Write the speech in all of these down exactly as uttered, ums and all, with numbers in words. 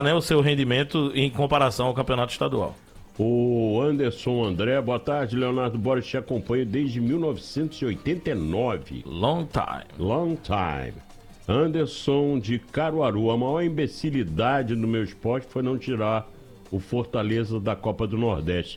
né, o seu rendimento em comparação ao campeonato estadual. O Anderson André, boa tarde, Leonardo Boris, te acompanho desde mil novecentos e oitenta e nove. Long time. Long time. Anderson de Caruaru, a maior imbecilidade no meu esporte foi não tirar o Fortaleza da Copa do Nordeste.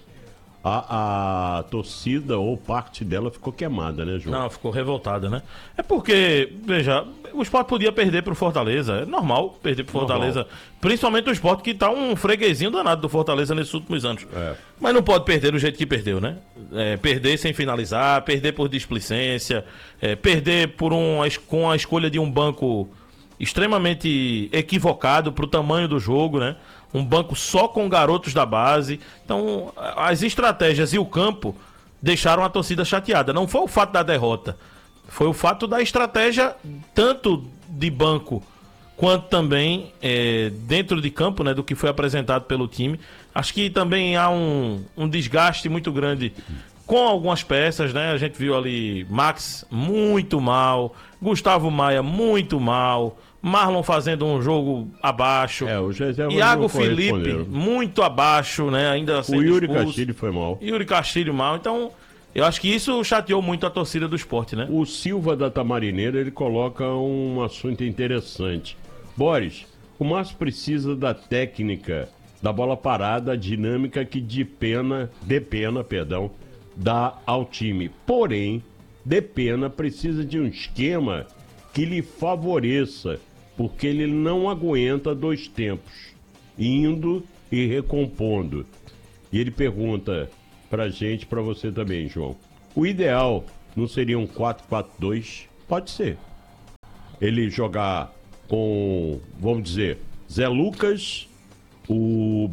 A, a torcida ou parte dela ficou queimada, né, João? Não, ficou revoltada, né? É porque, veja, o Sport podia perder pro Fortaleza. É normal perder pro Fortaleza. Normal. Principalmente o Sport que tá um freguesinho danado do Fortaleza nesses últimos anos. É. Mas não pode perder do jeito que perdeu, né? É, perder sem finalizar, perder por displicência, é, perder por um, com a escolha de um banco extremamente equivocado pro tamanho do jogo, né? Um banco só com garotos da base. Então, as estratégias e o campo deixaram a torcida chateada. Não foi o fato da derrota, foi o fato da estratégia, tanto de banco quanto também é, dentro de campo, né, do que foi apresentado pelo time. Acho que também há um, um desgaste muito grande com algumas peças, né? A gente viu ali Max muito mal, Gustavo Maia muito mal, Marlon fazendo um jogo abaixo, é, o Iago Felipe muito abaixo, né? Ainda o Yuri Castilho foi mal. Yuri Castilho mal, então eu acho que isso chateou muito a torcida do Sport, né? O Silva da Tamarineira, ele coloca um assunto interessante. Boris, o Márcio precisa da técnica, da bola parada, a dinâmica que de pena, de pena, perdão, dá ao time. Porém, de pena precisa de um esquema que lhe favoreça, porque ele não aguenta dois tempos, indo e recompondo. E ele pergunta pra gente, pra você também, João. O ideal não seria um quatro quatro dois? Pode ser. Ele jogar com, vamos dizer, Zé Lucas, o,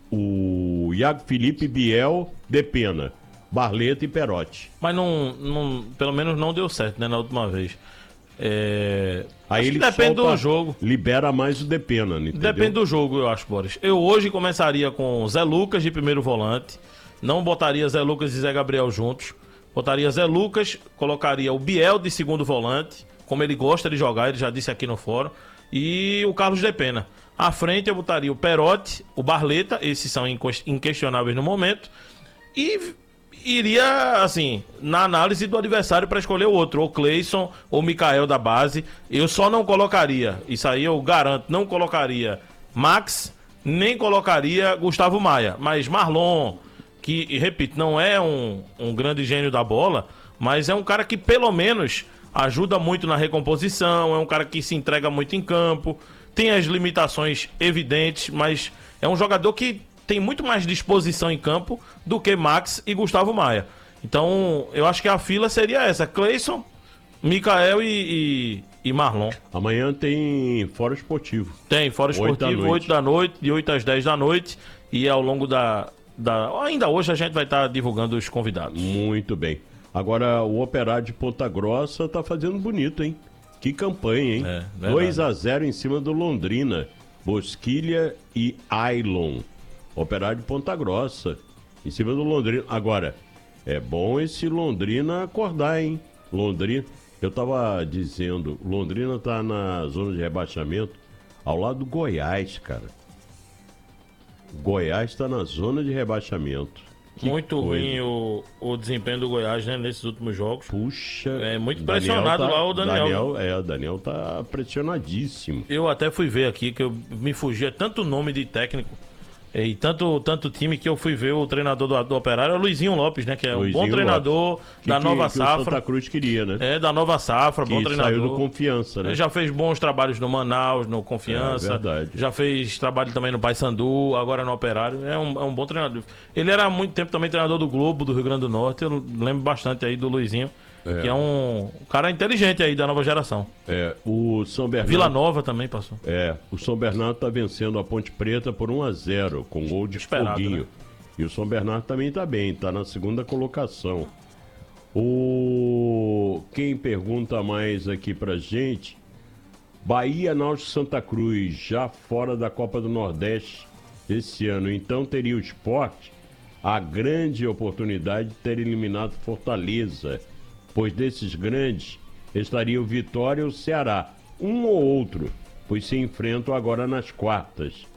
o Iago Felipe, Biel, Depena, Barleta e Perotti. Mas não, não, pelo menos não deu certo, né, na última vez. É... Aí ele depende solta, do jogo. Libera mais o Depena, entendeu? Depende do jogo, eu acho, Boris. Eu hoje começaria com Zé Lucas de primeiro volante. Não botaria Zé Lucas e Zé Gabriel juntos. Botaria Zé Lucas, colocaria o Biel de segundo volante, como ele gosta de jogar, ele já disse aqui no fórum, e o Carlos Depena. À frente eu botaria o Perotti, o Barleta, esses são inquestionáveis no momento, e iria, assim, na análise do adversário para escolher o outro, ou Cleison, ou Mikael da base. Eu só não colocaria, isso aí eu garanto, não colocaria Max, nem colocaria Gustavo Maia, mas Marlon, que, e repito, não é um, um grande gênio da bola, mas é um cara que pelo menos ajuda muito na recomposição, é um cara que se entrega muito em campo, tem as limitações evidentes, mas é um jogador que tem muito mais disposição em campo do que Max e Gustavo Maia. Então, eu acho que a fila seria essa: Cleison, Mikael e, e, e Marlon. Amanhã tem Fórum Esportivo. Tem, Fórum Esportivo, oito da noite, de oito às dez da noite, e ao longo da... da... ainda hoje a gente vai estar divulgando os convidados. Muito bem. Agora, o Operário de Ponta Grossa tá fazendo bonito, hein? Que campanha, hein? É, dois a zero em cima do Londrina, Bosquilha e Ailon. Operário de Ponta Grossa, em cima do Londrina. Agora, é bom esse Londrina acordar, hein? Londrina, eu tava dizendo, Londrina tá na zona de rebaixamento ao lado do Goiás, cara. Goiás tá na zona de rebaixamento. Que muito coisa. Ruim o, o desempenho do Goiás, né, nesses últimos jogos. Puxa. É muito pressionado tá, lá o Daniel. Daniel. É, o Daniel tá pressionadíssimo. Eu até fui ver aqui, que eu me fugia tanto nome de técnico e tanto, tanto time, que eu fui ver o treinador do, do Operário, é o Luizinho Lopes, né, que é Luizinho um bom treinador Lopes. da que, nova que, safra. Que o Santa Cruz queria, né? É, da nova safra, que bom treinador. Saiu do Confiança, né? Ele já fez bons trabalhos no Manaus, no Confiança. É verdade. Já fez trabalho também no Paysandu, agora no Operário. É um, é um bom treinador. Ele era há muito tempo também treinador do Globo, do Rio Grande do Norte. Eu lembro bastante aí do Luizinho, é. que é um cara inteligente aí da nova geração. É, o São Bernardo... Vila Nova também passou. É, o São Bernardo tá vencendo a Ponte Preta por um a zero, com gol de Esperado, Foguinho. Né? E o São Bernardo também tá bem, tá na segunda colocação. O... Quem pergunta mais aqui pra gente... Bahia, Náutico, Santa Cruz, já fora da Copa do Nordeste esse ano. Então teria o Sport a grande oportunidade de ter eliminado Fortaleza, pois desses grandes estaria o Vitória e o Ceará, um ou outro, pois se enfrentam agora nas quartas.